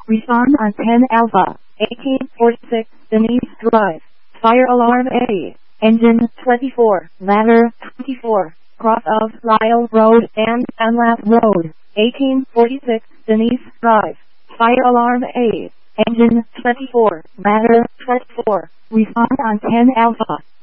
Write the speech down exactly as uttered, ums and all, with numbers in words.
Respond on ten Alpha, eighteen forty-six, Denise Drive. Fire alarm A. Engine twenty-four, ladder twenty-four, cross of Lyle Road and Dunlap Road, eighteen forty-six, Denise Drive. Fire alarm A. Engine twenty-four, ladder twenty-four. Respond on ten Alpha.